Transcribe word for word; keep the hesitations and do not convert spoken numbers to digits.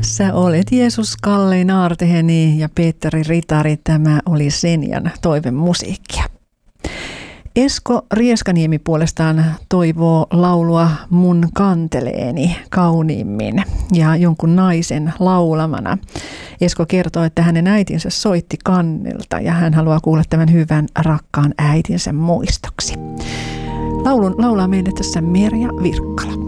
Sä olet Jeesus, Kalle Naarteheni ja Petteri Ritari. Tämä oli Senjan toivemusiikkia. Esko Rieskaniemi puolestaan toivoo laulua Mun kanteleeni kauniimmin ja jonkun naisen laulamana. Esko kertoo, että hänen äitinsä soitti kannelta ja hän haluaa kuulla tämän hyvän rakkaan äitinsä muistoksi. Laulun laulaa meille tässä Merja Virkkala.